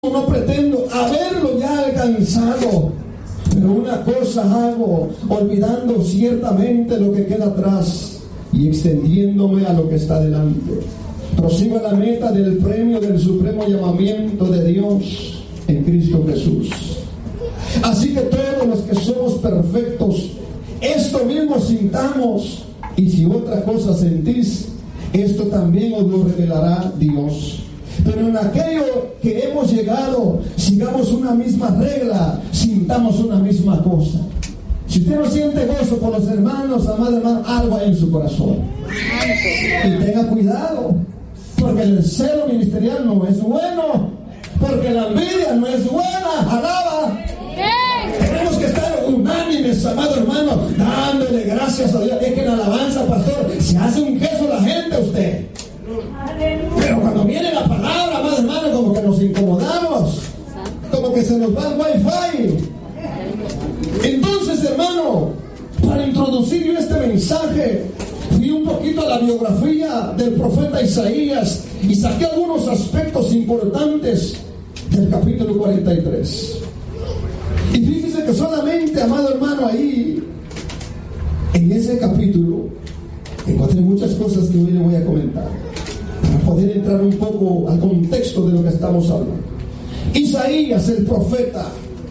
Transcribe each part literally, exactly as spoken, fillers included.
no pretendo haberlo ya alcanzado, pero una cosa hago, olvidando ciertamente lo que queda atrás y extendiéndome a lo que está delante. Prosigo a la meta del premio del supremo llamamiento de Dios en Cristo Jesús. Así que todos los que somos perfectos, esto mismo sintamos, y si otra cosa sentís, esto también os lo revelará Dios. Pero en aquello que hemos llegado, sigamos una misma regla, sintamos una misma cosa. Si usted no siente gozo por los hermanos, amado hermano, algo hay en su corazón. Y tenga cuidado, porque el celo ministerial no es bueno, porque la envidia no es buena. Alaba. Tenemos que estar unánimes, amado hermano, dándole gracias a Dios. Es que en alabanza, pastor, se hace un queso la gente a usted. Pero cuando viene la palabra, amado hermano, como que nos incomodamos, como que se nos va el wifi. Entonces, hermano, para introducir yo este mensaje, fui un poquito a la biografía del profeta Isaías y saqué algunos aspectos importantes del capítulo cuarenta y tres. Y fíjese que solamente, amado hermano, ahí, en ese capítulo, encontré muchas cosas que hoy le voy a comentar, para poder entrar un poco al contexto de lo que estamos hablando. Isaías, el profeta,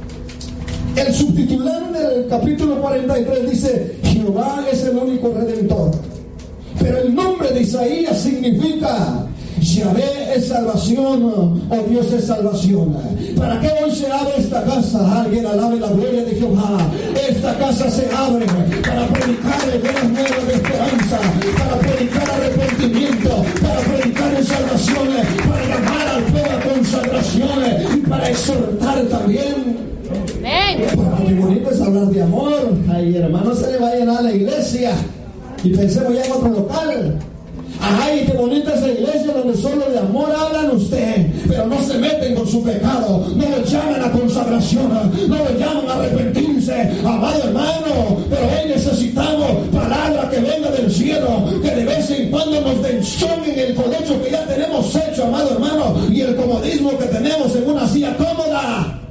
el subtitular del capítulo cuarenta y tres dice: Jehová es el único redentor. Pero el nombre de Isaías significa Yahvé es salvación, o Dios es salvación. ¿Para qué hoy se abre esta casa? Alguien alabe la gloria de Jehová. Esta casa se abre para predicar el buenas nuevas de esperanza, para predicar arrepentimiento, para predicar en salvaciones, para llamar al pueblo a consagraciones y para exhortar también. Porque qué bonito es hablar de amor. Ay, hermano, se le va a llenar la iglesia y pensemos ya en otro local. Ay, qué bonita es la iglesia donde solo de amor hablan usted, pero no se meten con su pecado, no lo llaman a consagración, no lo llaman a arrepentirse, amado hermano. Pero hoy necesitamos palabra que venga del cielo, que de vez en cuando nos den son en el colecho que ya tenemos hecho, amado hermano, y el comodismo que tenemos en una silla cómoda.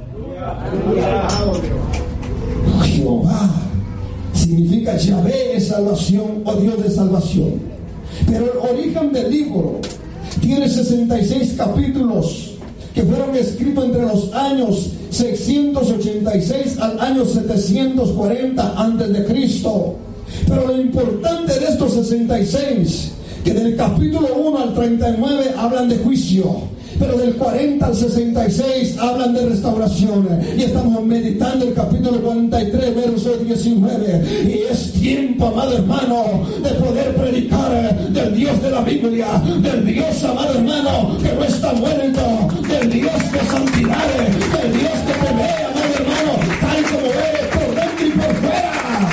Jehová significa Yahvé es salvación, o Dios de salvación. Pero el origen del libro tiene sesenta y seis capítulos que fueron escritos entre los años seiscientos ochenta y seis al año setecientos cuarenta antes de Cristo. Pero lo importante de estos sesenta y seis, que del capítulo uno al treinta y nueve hablan de juicio, pero del cuarenta al sesenta y seis hablan de restauración. Y estamos meditando el capítulo cuarenta y tres, verso diecinueve. Y es tiempo, amado hermano, de poder predicar del Dios de la Biblia, del Dios, amado hermano, que no está muerto, del Dios de santidad, del Dios que te ve, amado hermano, tal como eres por dentro y por fuera.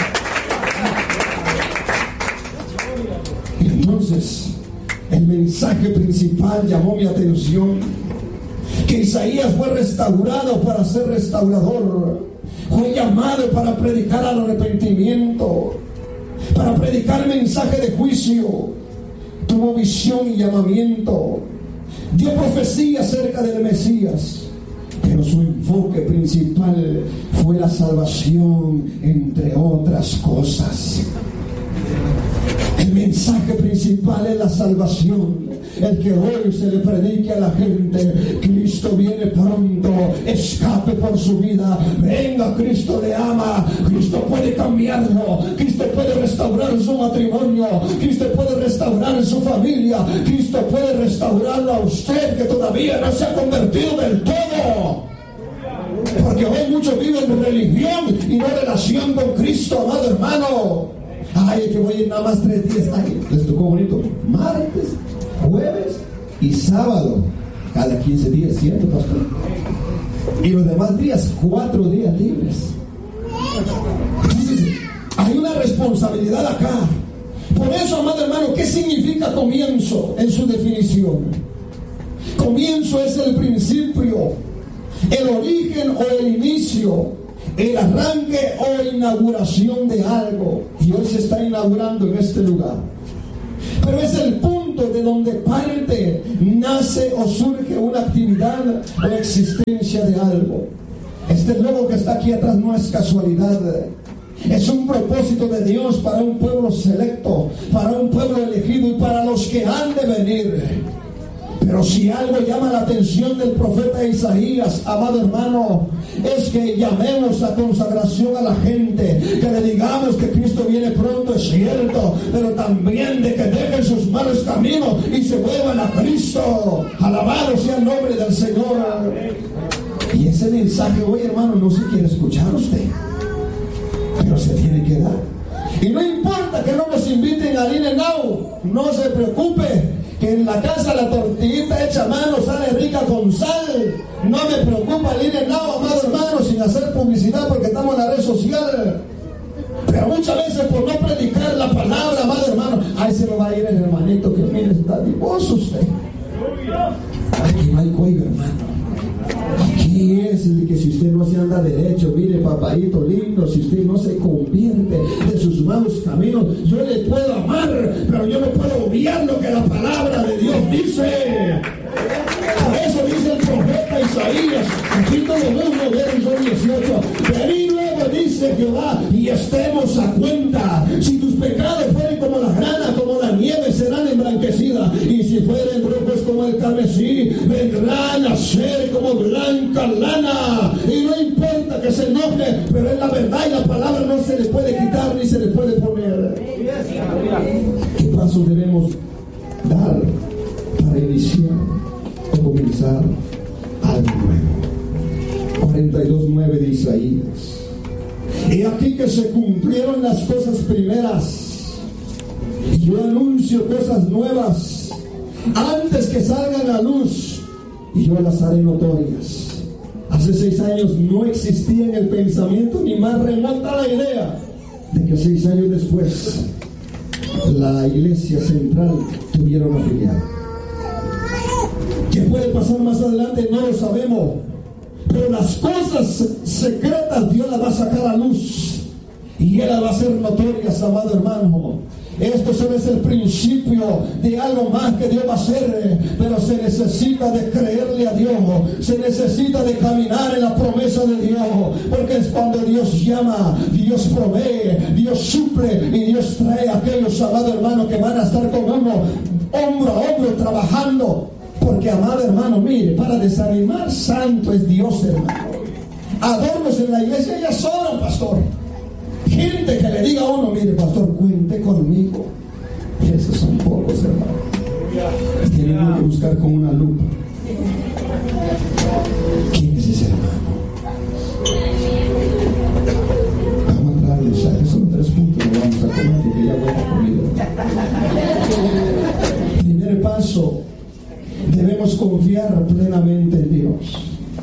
Entonces, el mensaje principal llamó mi atención, que Isaías fue restaurado para ser restaurador, fue llamado para predicar al arrepentimiento, para predicar el mensaje de juicio, tuvo visión y llamamiento, dio profecía acerca del Mesías, pero su enfoque principal fue la salvación, entre otras cosas. El mensaje principal es la salvación. El que hoy se le predique a la gente: Cristo viene pronto, escape por su vida, venga, Cristo le ama, Cristo puede cambiarlo, Cristo puede restaurar su matrimonio, Cristo puede restaurar su familia, Cristo puede restaurarlo a usted que todavía no se ha convertido del todo. Porque hoy muchos viven religión y no relación con Cristo, amado hermano. Ay, que voy a ir nada más tres días. Ay, les tocó bonito. Martes, jueves y sábado. Cada quince días, ¿cierto, pastor? Y los demás días, cuatro días libres. Entonces, hay una responsabilidad acá. Por eso, amado hermano, ¿qué significa comienzo en su definición? Comienzo es el principio, el origen o el inicio, el arranque o inauguración de algo. Y hoy se está inaugurando en este lugar. Pero es el punto punto de donde parte, nace o surge una actividad o existencia de algo. Este logo que está aquí atrás no es casualidad. Es un propósito de Dios para un pueblo selecto, para un pueblo elegido y para los que han de venir. Pero si algo llama la atención del profeta Isaías, amado hermano, es que llamemos a consagración a la gente, que le digamos que Cristo viene pronto, es cierto, pero también de que dejen sus malos caminos y se vuelvan a Cristo. Alabado sea el nombre del Señor. Y ese mensaje hoy, hermano, no se quiere escuchar usted, pero se tiene que dar. Y no importa que no nos inviten al In-N-Out, no se preocupe, que en la casa la tortillita hecha a mano sale rica con sal. No me preocupa el In-N-Out, amado hermano, sin hacer publicidad porque estamos en la red social. Pero muchas veces por no predicar la palabra, amado hermano, ahí se lo va a ir el hermanito que mire, está divoso usted. Aquí no hay cuello, hermano. Aquí es el que si usted no se anda derecho, mire, papadito lindo, si usted no se convierte de sus malos caminos, yo le puedo amar, pero yo no puedo obviar lo que la palabra de Dios dice. Por eso dice el profeta Isaías, capítulo uno, verso dieciocho, pero luego dice Jehová, y estemos a cuenta, si tus pecados fueren como la grana, como la nieve, serán emblanquecidas, y si fueren rojos como el carmesí, vendrán a ser como blanca lana. Y no importa que se enoje, pero es la verdad y la palabra no se le puede quitar ni se le puede poner. ¿Qué pasos debemos dar para iniciar o comenzar algo nuevo? cuarenta y dos nueve de Isaías. Y aquí que se cumplieron las cosas primeras, y yo anuncio cosas nuevas antes que salgan a luz, y yo las haré notorias. Hace seis años no existía en el pensamiento ni más remota la idea de que seis años después la iglesia central tuviera una filial. ¿Qué puede pasar más adelante? No lo sabemos. Pero las cosas secretas Dios las va a sacar a luz y Él las va a hacer notorias, amado hermano. Esto solo es el principio de algo más que Dios va a hacer, pero se necesita de creerle a Dios, se necesita de caminar en la promesa de Dios, porque es cuando Dios llama, Dios provee, Dios suple y Dios trae a aquellos, amado hermano, que van a estar con uno hombro a hombro trabajando. Porque, amado hermano, mire, para desanimar, santo es Dios, hermano. Adornos en la iglesia ya sobran, pastor. Gente que le diga a uno, mire, pastor, cuente conmigo. Y esos son pocos, hermano. Tienen que buscar con una lupa. ¿Quién es ese hermano? Vamos a entrar en el chat. Son tres puntos que vamos a comer porque ya voy a comer. Primer paso. Debemos confiar plenamente en Dios.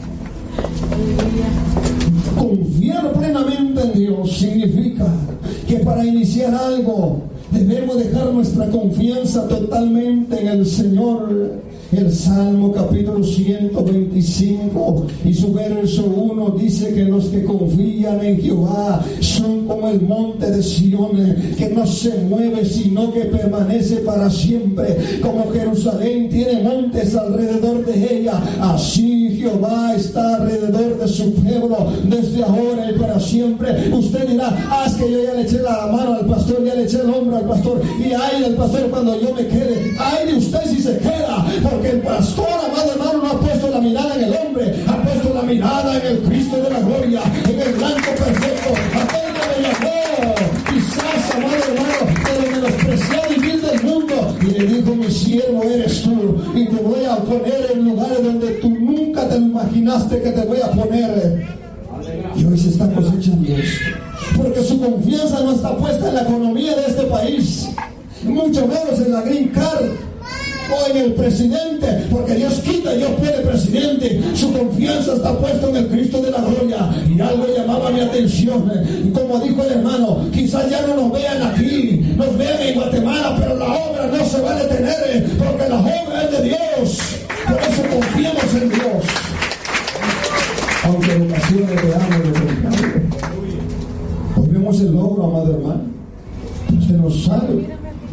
Confiar plenamente en Dios significa que para iniciar algo debemos dejar nuestra confianza totalmente en el Señor. El Salmo capítulo ciento veinticinco y su verso uno dice que los que confían en Jehová son como el monte de Sión, que no se mueve sino que permanece para siempre. Como Jerusalén tiene montes alrededor de ella, así Jehová está alrededor de su pueblo desde ahora y para siempre. Usted dirá, ah, es que yo ya le eché la mano al pastor, ya le eché el hombro al pastor, y ay del pastor cuando yo me quede. Ay de usted si se queda, porque el pastor, amado hermano, no ha puesto la mirada en el hombre, ha puesto la mirada en el Cristo de la gloria, en el blanco perfecto, aquel que me llamó, quizás, amado hermano, de lo menospreciado y vil del mundo, y le dijo, mi siervo eres tú, y te voy a poner en lugares donde tú nunca te lo imaginaste que te voy a poner. Y hoy se está cosechando esto, porque su confianza no está puesta en la economía de este país, mucho menos en la Green Card o en el presidente, porque Dios quita y Dios pone presidente. Su confianza está puesta en el Cristo de la gloria. Y algo llamaba mi atención, como dijo el hermano, quizás ya no nos vean aquí, nos vean en Guatemala, pero la obra no se va a detener, porque la obra es de Dios. Por eso confiamos en Dios, aunque en ocasiones veamos lo contrario. Hoy vemos el logro, amado hermano, usted no sabe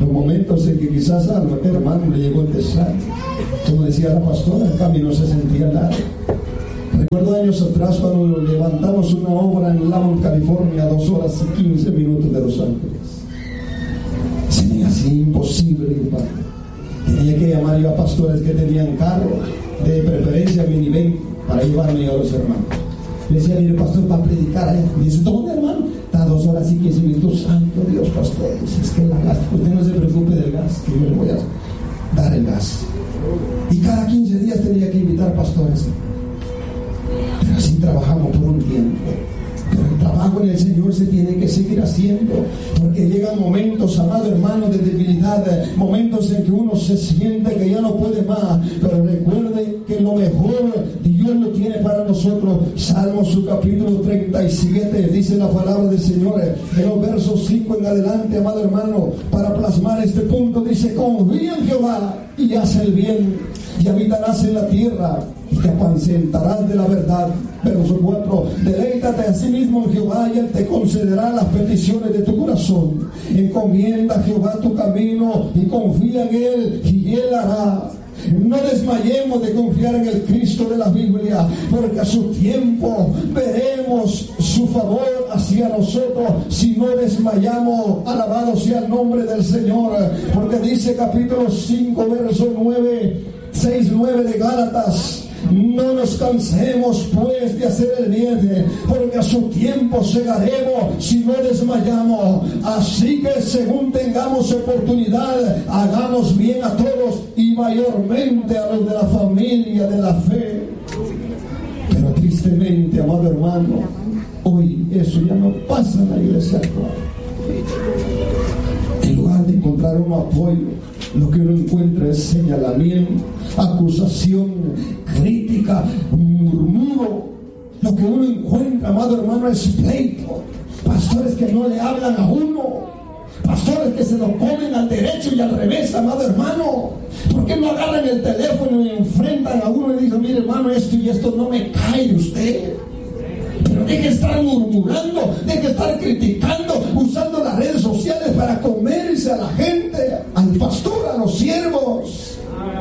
Los momentos en que quizás al hermano le llegó el desánimo, como decía la pastora, el camino se sentía largo. Recuerdo años atrás cuando levantamos una obra en Lamont, California, dos horas y quince minutos de Los Ángeles. Se me hacía imposible ir para. Tenía que llamar yo a pastores que tenían carro, de preferencia minivan, para llevarme a los hermanos. Le decía, mire, pastor, va a predicar allá. Me dice, ¿dónde, hermano? Está dos horas y quince minutos. Santo Dios, pastor. Es que la gas, usted no se preocupe del gas, que yo le voy a dar el gas. Y cada quince días tenía que invitar pastores. Pero así trabajamos por un tiempo. Pero el trabajo en el Señor se tiene que seguir haciendo, porque llegan momentos, amado hermano, de debilidad, momentos en que uno se siente que ya no puede más. Pero recuerde que lo mejor Dios lo tiene para nosotros. Salmo su capítulo treinta y siete dice la palabra del Señor en los versos cinco en adelante, amado hermano, para plasmar este punto. Dice: confía en Jehová y haz el bien, y habitarás en la tierra, y te apacentarás de la verdad. Verso cuatro: deleítate a sí mismo en Jehová, y Él te concederá las peticiones de tu corazón. Encomienda a Jehová tu camino y confía en Él, y Él hará. No desmayemos de confiar en el Cristo de la Biblia, porque a su tiempo veremos su favor hacia nosotros si no desmayamos. Alabado sea el nombre del Señor, porque dice capítulo cinco, verso nueve, seis, nueve de Gálatas: no nos cansemos pues de hacer el bien, porque a su tiempo segaremos si no desmayamos. Así que según tengamos oportunidad, hagamos bien a todos, y mayormente a los de la familia de la fe. Pero tristemente, amado hermano, hoy eso ya no pasa en la iglesia actual. En lugar de encontrar un apoyo, lo que uno encuentra es señalamiento, acusación, crítica, murmuro. Lo que uno encuentra, amado hermano, es pleito. Pastores que no le hablan a uno, pastores que se lo comen al derecho y al revés, amado hermano. ¿Por qué no agarran el teléfono y enfrentan a uno y dicen: mire, hermano, esto y esto no me cae de usted? Pero deje de estar murmurando, deje de estar criticando, usando las redes sociales para comerse a la gente, al pastor, a los siervos.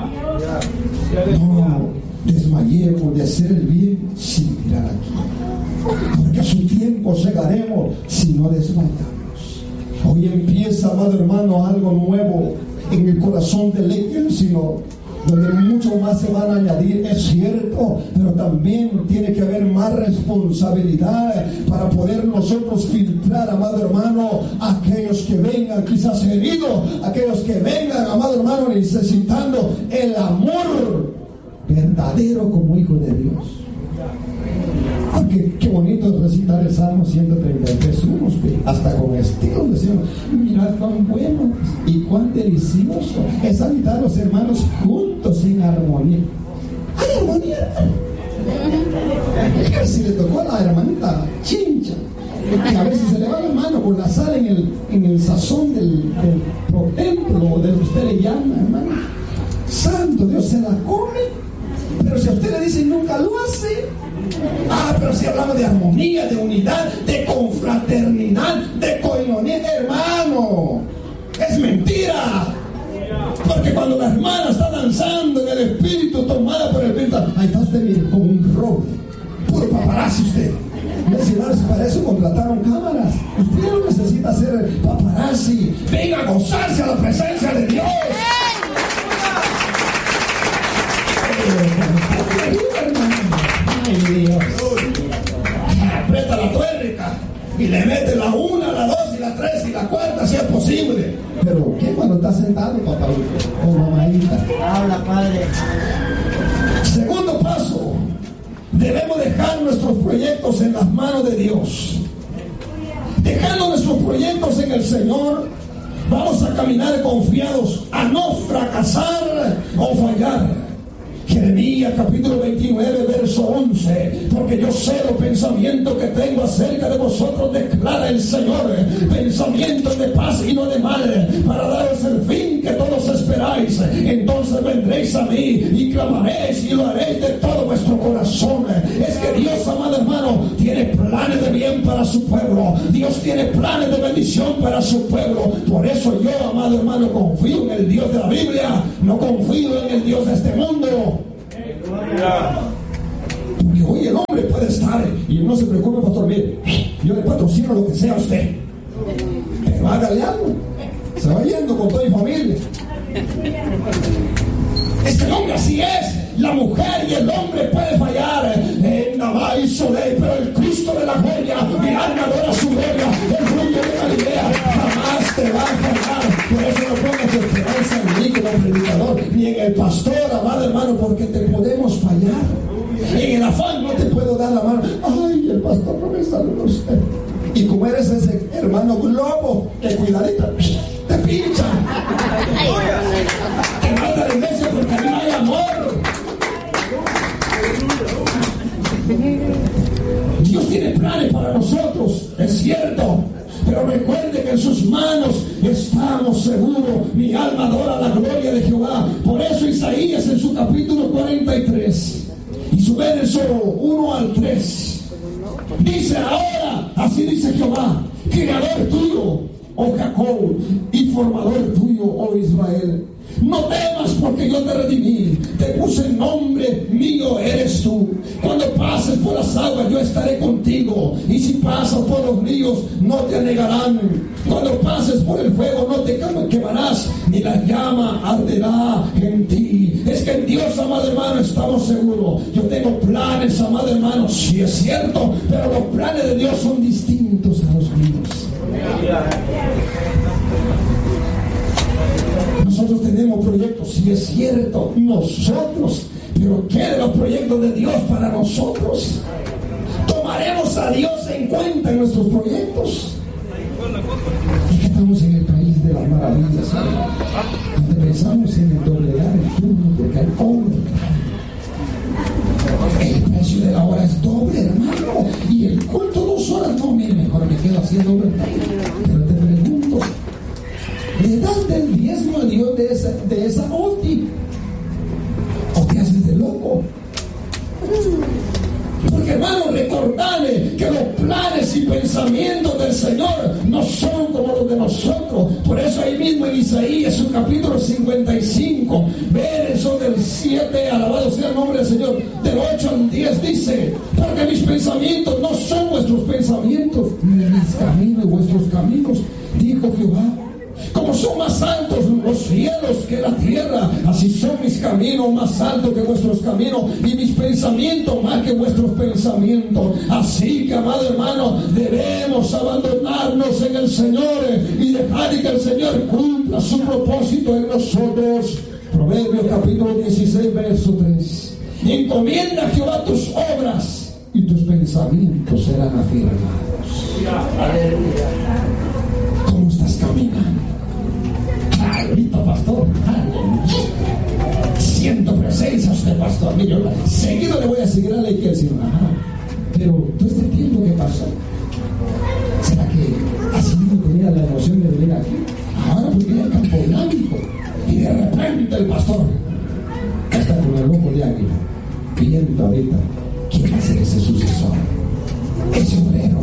No desmayemos de hacer el bien sin mirar aquí, porque a su tiempo segaremos si no desmayamos. Hoy empieza, amado hermano, algo nuevo en el corazón del Señor, donde mucho más se van a añadir, es cierto, pero también tiene que haber más responsabilidad para poder nosotros filtrar, amado hermano, a aquellos que vengan quizás heridos, aquellos que vengan, amado hermano, necesitando el amor verdadero como hijo de Dios. Porque qué bonito es recitar el Salmo ciento treinta y tres, unos hasta con estilo decimos: mirad cuán bueno y cuán delicioso es habitar los hermanos juntos en armonía. ¿Hay armonía? Si le tocó a la hermanita Chincha, que a veces se le va la mano con la sal en el, en el sazón del, del templo, de lo que usted le llama, hermano, santo Dios, se la come. Pero si a usted le dicen nunca lo hace. Ah, pero si hablamos de armonía, de unidad, de confraternidad, de coinonía, hermano, es mentira. Porque cuando la hermana está danzando en el espíritu, tomada por el espíritu, ahí está usted, mire, como un robo, puro paparazzi usted. Si para eso contrataron cámaras. Usted no necesita ser paparazzi. Venga a gozarse a la presencia de Dios. Ay, Dios. Aprieta la tuerca y le mete la una, la dos y la tres y la cuarta si es posible. Pero ¿qué cuando está sentado, papá o mamadita? Habla, padre. Segundo paso: debemos dejar nuestros proyectos en las manos de Dios. Dejando nuestros proyectos en el Señor, vamos a caminar confiados a no fracasar o fallar. Jeremías capítulo veintinueve, verso once: porque yo sé los pensamientos que tengo acerca de vosotros, declara el Señor, pensamientos de paz y no de mal, para daros el fin que todos esperáis. Entonces vendréis a mí y clamaréis y lo haréis de todo vuestro corazón. Es que Dios, amado hermano, tiene tiene planes de bien para su pueblo. Dios tiene planes de bendición para su pueblo. Por eso yo, amado hermano, confío en el Dios de la Biblia. No confío en el Dios de este mundo. Porque hoy el hombre puede estar, y no se preocupe, pastor, mire, yo le patrocino lo que sea a usted, pero hágale algo. Se va yendo con toda mi familia. Es que el hombre así es. La mujer y el hombre puede fallar en Nabá y Solé, pero el Cristo de la gloria, mi alma adora su gloria. El rubio de Galilea jamás te va a fallar. Por eso no pongas tu esperanza en mí como predicador, ni en el pastor, amado hermano, porque te podemos fallar. En el afán no te puedo dar la mano. Ay, el pastor no me saluda usted. Y como eres ese hermano globo, que cuidadito, te pincha. Te manda a la iglesia porque no hay amor. Dios tiene planes para nosotros, es cierto, pero recuerde que en sus manos estamos seguros. Mi alma adora la gloria de Jehová. Por eso Isaías en su capítulo cuarenta y tres y su verso uno al tres dice: ahora, así dice Jehová, creador tuyo, oh Jacob, y formador tuyo, oh Israel. No temas, porque yo te redimí, te puse el nombre, mío eres tú. Cuando pases por las aguas, yo estaré contigo, y si pasas por los ríos, no te anegarán. Cuando pases por el fuego, no te quemarás, ni la llama arderá en ti. Es que en Dios, amado hermano, estamos seguros. Yo tengo planes, amado hermano, sí es cierto, pero los planes de Dios son distintos a los míos. Nosotros tenemos proyectos, sí es cierto, nosotros, pero ¿qué de los proyectos de Dios para nosotros? ¿Tomaremos a Dios en cuenta en nuestros proyectos? Y que estamos en el país de las maravillas, ¿eh? Donde pensamos en el doblegar el turno porque hay hombre. El precio de la hora es doble, hermano, y el culto dos horas, no, mire, mejor me quedo haciendo overtime. Pero te pregunto, ¿le das del diezmo a Dios de esa, de esa OTI? ¿O te haces de loco? Porque, hermano, recordale que los planes y pensamientos del Señor no son como los de nosotros. Por eso ahí mismo en Isaías, su capítulo cincuenta y cinco, verso del siete, alabado sea el nombre del Señor, del ocho al diez, dice: porque mis pensamientos no son vuestros pensamientos, ni mis caminos vuestros caminos, dijo Jehová. Como son más altos los cielos que la tierra, así son mis caminos más altos que vuestros caminos, y mis pensamientos más que vuestros pensamientos. Así que, amado hermano, debemos abandonarnos en el Señor y dejar que el Señor cumpla su propósito en nosotros. Proverbios capítulo dieciséis, verso tres. Encomienda a Jehová tus obras, y tus pensamientos serán afirmados. Aleluya. ¿Cómo estás caminando? Ahorita, pastor, siento presencia usted, pastor. Mire, seguido le voy a seguir a la iglesia. Ajá. Pero todo este tiempo que pasó, ¿será que así mismo tenía la emoción de venir aquí? Ahora pues viene el Campo Blanco y de repente el pastor está con el ojo de águila, pidiendo ahorita quién va a ser ese sucesor, ese obrero.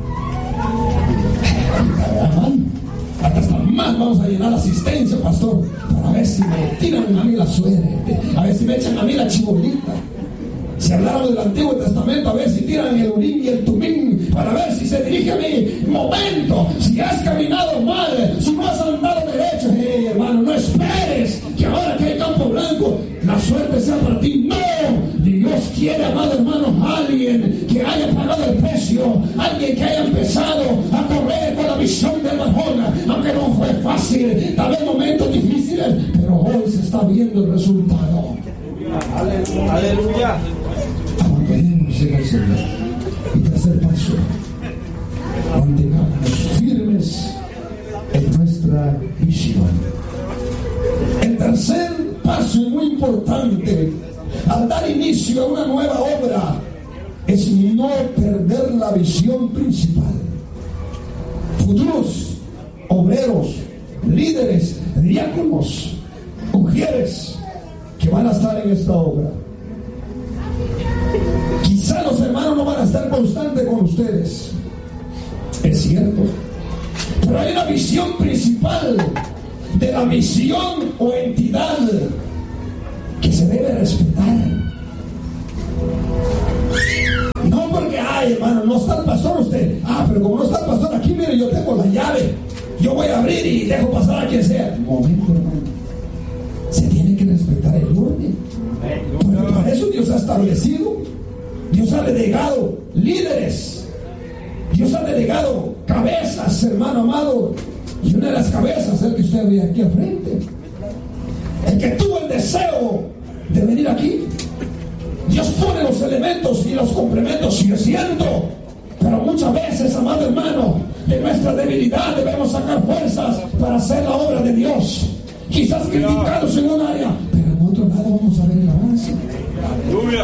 Hasta más vamos a llenar la asistencia, pastor, para ver si me tiran a mí la suerte, a ver si me echan a mí la chibolita. Si habláramos del Antiguo Testamento, a ver si tiran el Urim y el Tumim, para ver si se dirige a mí. Momento, si has caminado mal, si no has andado derecho, hey, hermano, no esperes que ahora que hay Campo Blanco la suerte sea para ti. No, Dios quiere, amado hermano, a alguien que haya pagado el precio, alguien que haya empezado a correr con la visión del bajón, aunque no fue fácil, tal vez momentos difíciles, pero hoy se está viendo el resultado. Aleluya. Aleluya. Abandonemos en el Señor. Y tercer paso, mantengamos firmes en nuestra visión. El tercer paso, y muy importante, al dar inicio a una nueva obra, es no perder la visión principal. Futuros obreros, líderes, diáconos, mujeres que van a estar en esta obra, quizá los hermanos no van a estar constante con ustedes. Es cierto. Pero hay una visión principal de la misión o entidad que se debe respetar. No porque, ay hermano, no está el pastor usted. Ah, pero como no está el pastor aquí, mire, yo tengo la llave. Yo voy a abrir y dejo pasar a quien sea. Momento, hermano. Se tiene que respetar el orden. Porque para eso Dios ha establecido. Dios ha delegado líderes. Dios ha delegado cabezas, hermano amado. Y una de las cabezas es el que usted ve aquí al frente. El que tuvo el deseo de venir aquí. Dios pone los elementos y los complementos, sí es cierto. Pero muchas veces, amado hermano, de nuestra debilidad debemos sacar fuerzas para hacer la obra de Dios. Quizás criticados en un área, pero en otro lado vamos a ver el avance. Aleluya.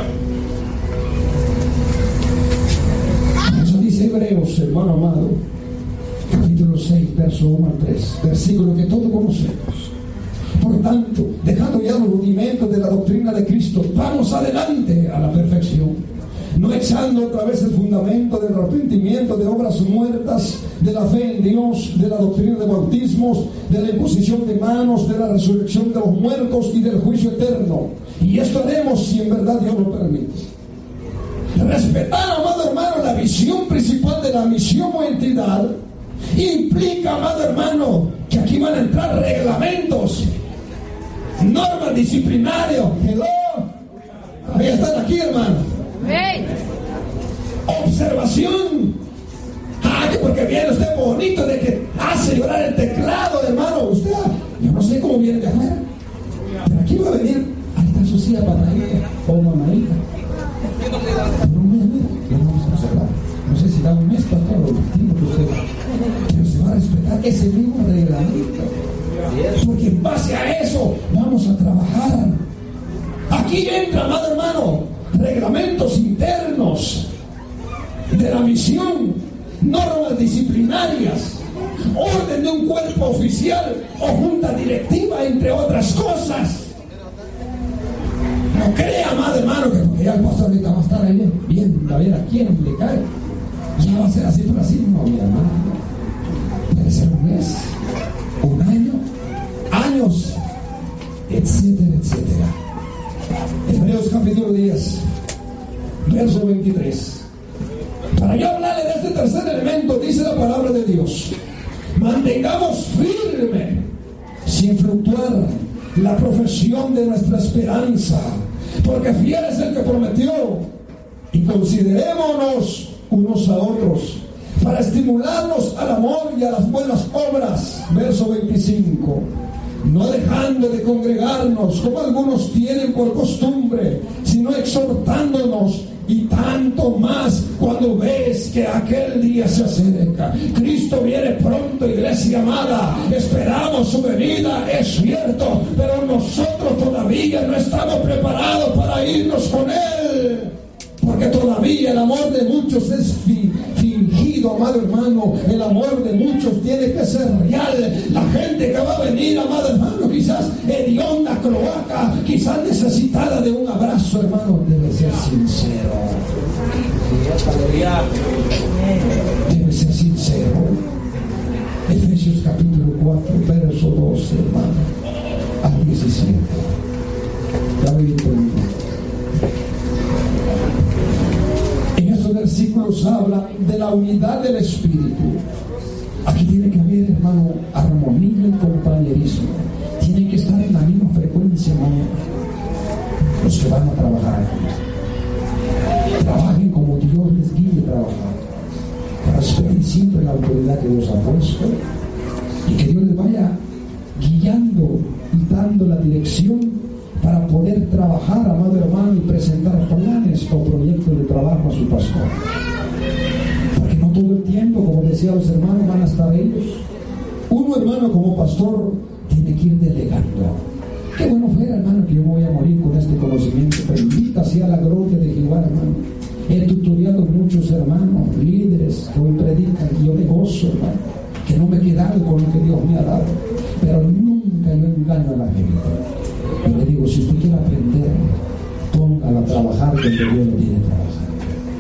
Eso dice Hebreos, hermano amado, capítulo seis, verso uno al tres, versículo que todos conocemos. Por tanto, dejando ya los rudimentos de la doctrina de Cristo, vamos adelante a la perfección, no echando otra vez el fundamento del arrepentimiento de obras muertas, de la fe en Dios, de la doctrina de bautismos, de la imposición de manos, de la resurrección de los muertos y del juicio eterno. Y esto haremos si en verdad Dios lo permite. Respetar, amado hermano, la visión principal de la misión o entidad implica, amado hermano, que aquí van a entrar reglamentos, normas disciplinarias. Hello. Ahí están aquí, hermano. Hey. Observación. Ah, que porque viene usted bonito de que hace llorar el teclado, hermano. Usted, yo no sé cómo viene de afuera, pero aquí va a venir. Ahí está su silla patadita o mamadita. Por un mes, mira, vamos a observar. No sé si da un mes para todo lo que usted va. Pero se va a respetar ese mismo reglamento. Porque en base a eso vamos a trabajar. Aquí entra, amado hermano, reglamentos internos de la misión, normas disciplinarias, orden de un cuerpo oficial o junta directiva, entre otras cosas. No crea, amado hermano, que porque ya el pastor ahorita va a estar ahí bien, a ver a quién le cae, ya va a ser así por así. No, mi hermano, puede ser un mes, un año, años, etcétera, etcétera. Hebreos capítulo diez, verso veintitrés. Para yo hablarle de este tercer elemento, dice la palabra de Dios: mantengamos firme, sin fluctuar, la profesión de nuestra esperanza, porque fiel es el que prometió. Y considerémonos unos a otros para estimularnos al amor y a las buenas obras. Verso veinticinco. No dejando de congregarnos como algunos tienen por costumbre, sino exhortándonos, y tanto más cuando ves que aquel día se acerca. Cristo viene pronto, iglesia amada. Esperamos su venida, es cierto, pero nosotros todavía no estamos preparados para irnos con Él, porque todavía el amor de muchos es fi- fingido, amado hermano. El amor de muchos tiene que ser real. La gente que va a venir, amado hermano, quizás hedionda, cloaca, quizás necesitada de un abrazo, hermano, debe ser sincero. Debe ser sincero. Efesios capítulo cuatro, verso doce, hermano, al diecisiete. Ya voy conmigo. En estos versículos habla de la unidad del Espíritu. Aquí tiene que haber, hermano, armonía y compañerismo. Tienen que estar en la misma frecuencia, hermano, los que van a trabajar aquí. Trabajen como Dios les guíe a trabajar. Respeten siempre la autoridad que Dios ha puesto, y que Dios les vaya guiando y dando la dirección para poder trabajar, amado hermano, y presentar planes o proyectos de trabajo a su pastor. Porque no todo el tiempo, como decía los hermanos, van a estar ellos. Uno, hermano, como pastor, tiene que ir delegando. Qué bueno fuera, hermano, que yo me voy a morir con este conocimiento. Bendita sea la gloria de Jehová, hermano. He tutoriado muchos hermanos, líderes que hoy predican, y yo me gozo, hermano, que no me he quedado con lo que Dios me ha dado. Pero nunca yo engaño a la gente. Yo le digo, si usted quiere aprender, póngala a trabajar donde Dios lo tiene que trabajar. No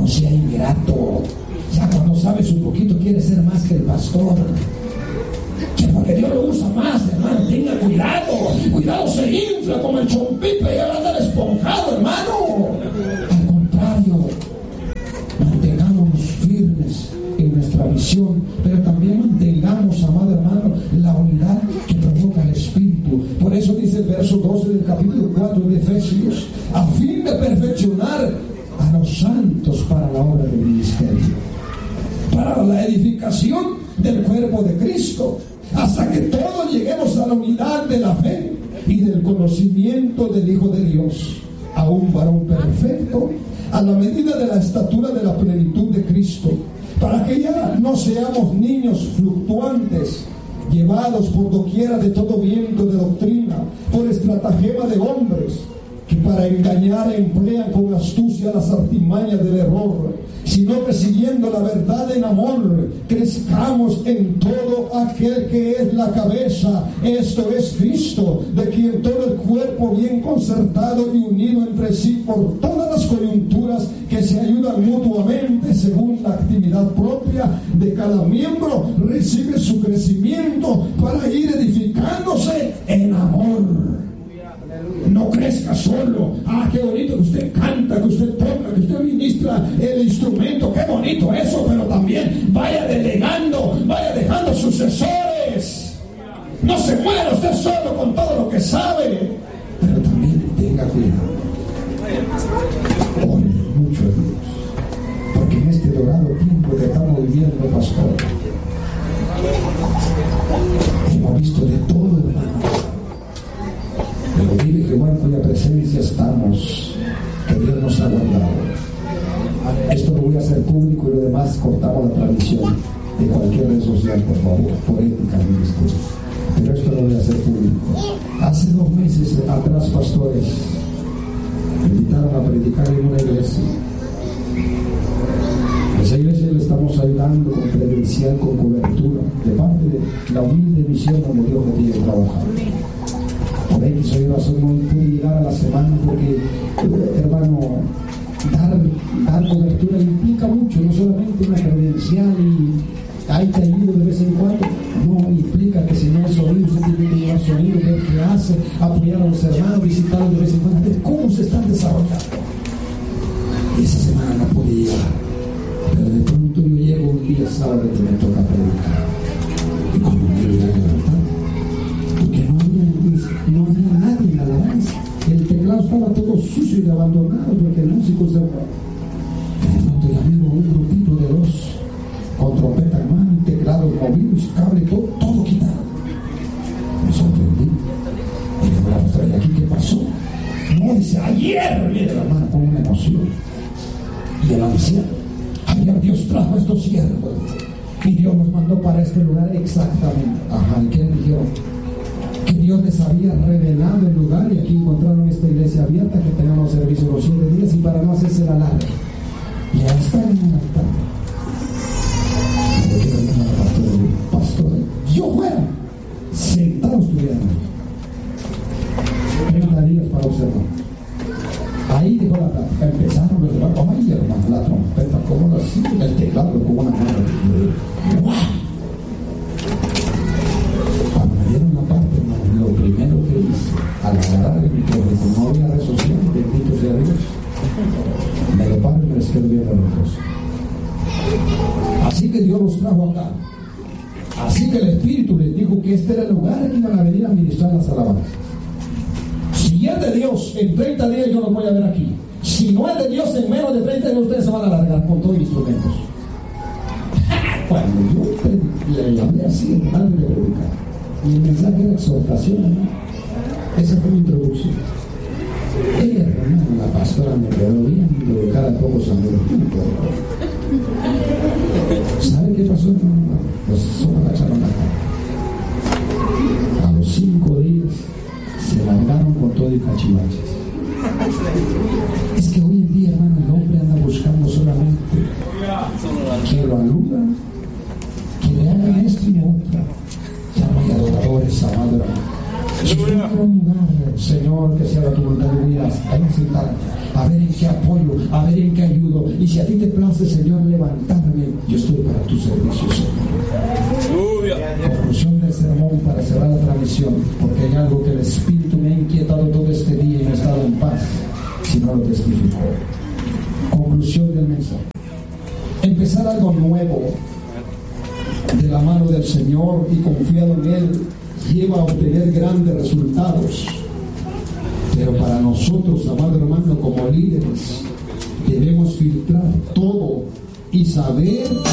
sea ingrato. Ya cuando sabes un poquito quieres ser más que el pastor. Que porque Dios lo usa más, hermano, tenga cuidado. Cuidado, se infla como el chompipe y va a andar esponjado, hermano. Al contrario, mantengámonos firmes en nuestra visión, pero también mantengamos, amado hermano, la unidad que provoca el Espíritu. Por eso dice el verso doce del capítulo cuatro de Efesios, a fin de perfeccionar a los santos para la obra del ministerio, para la edificación del cuerpo de Cristo, hasta que todos lleguemos a la unidad de la fe y del conocimiento del Hijo de Dios, a un varón perfecto, a la medida de la estatura de la plenitud de Cristo, para que ya no seamos niños fluctuantes, llevados por doquiera de todo viento de doctrina, por estratagema de hombres, que para engañar emplean con astucia las artimañas del error, sino que siguiendo la verdad en amor, crezcamos en todo aquel que es la cabeza, esto es Cristo, de quien todo el cuerpo bien concertado y unido entre sí por todas las coyunturas que se ayudan mutuamente según la actividad propia de cada miembro, recibe su crecimiento para ir edificándose en amor. No crezca solo. Ah, qué bonito que usted canta, que usted toca, que usted ministra el instrumento. Qué bonito eso, pero también vaya delegando, vaya dejando sucesores. No se muera usted solo con todo lo que sabe, pero también tenga cuidado. Ore mucho a Dios, porque en este dorado tiempo que estamos viviendo, pastor, hemos visto de todo, hermano. Pero vive Jehová en cuya presencia estamos, que Dios nos ha guardado. Esto lo voy a hacer público y lo demás cortamos la transmisión de cualquier red social, por favor, por ética ministerio. Pero esto lo voy a hacer público. Hace dos meses atrás, pastores me invitaron a predicar en una iglesia. A esa iglesia le estamos ayudando con credencial, con cobertura, de parte de la humilde misión como Dios me tiene que trabajar. Por X o Y razón no pude llegar a la semana porque, hermano, dar, dar cobertura implica mucho, no solamente una credencial y ahí te ayudo de vez en cuando. No, implica que si no es sonido, usted tiene que llevar sonido, ver qué hace, apoyar a los hermanos, visitarlos de vez en cuando, ver cómo se están desarrollando. Y esa semana no pude llegar, pero de pronto yo llego un día sábado que me toca predicar. Y cuando me voy a levantar, porque no no había nadie en la alabanza, el teclado estaba todo sucio y abandonado porque el músico se fue. De pronto ya vino un grupito de dos con trompeta en mano, teclado movido, cable, todo, todo quitado. Me sorprendí y le digo, pastor, ¿y aquí qué pasó? No, dice, ayer viene la mano con una emoción. Y el anciano, ayer Dios trajo a estos siervos y Dios nos mandó para este lugar exactamente. Ajá, ¿y qué le dijeron? Que Dios les había revelado el lugar y aquí encontraron esta iglesia abierta, que tenemos servicio los siete días y para no hacerse la larga. Y ya están en un altar. Y le quiero decir al pastor, pastor, yo fuera, sentados estuvieran treinta días para observar. Ahí dijo la práctica, empezaron los demás, ay hermano, la trompeta, como la sigue, el teclado, como una mano. ¡Wow! Lo primero que hice al agarrar el micrófono, no había red social, bendito sea Dios, me lo paro y me les quedo viendo los dos. Así que Dios los trajo acá. Así que el Espíritu les dijo que este era el lugar que iban a venir a ministrar las alabanzas. Si es de Dios, en treinta días yo los voy a ver aquí. Si no es de Dios, en menos de treinta días ustedes se van a largar con todos los instrumentos. Cuando yo le llamé así, antes de predicar, y el mensaje era exhortación, ¿no? Esa fue mi introducción. Ella, hermano, la pastora me quedó viendo de cada poco sangre. ¿Sabe qué pasó, hermano? Pues solo agacharon la cara. A los cinco días se largaron con todo y cachivaches. Es que hoy en día, hermano, el hombre anda buscando solamente que lo aludan, que le hagan esto y otra. Ya no hay adoradores, amado hermano. Si yo quiero un lugar, Señor, que sea tu voluntad de vida, ahí sentar, a ver en qué apoyo, a ver en qué ayudo, Y si a ti te place, Señor, levantarme, yo estoy para tu servicio, Señor. Conclusión del sermón para cerrar la transmisión, porque hay algo que el Espíritu me ha inquietado todo este día y no he estado en paz si no lo testifico. Conclusión del mensaje. Empezar algo nuevo de la mano del Señor y confiado en Él lleva a obtener grandes resultados. Pero para nosotros, amado hermano, como líderes, debemos filtrar todo y saber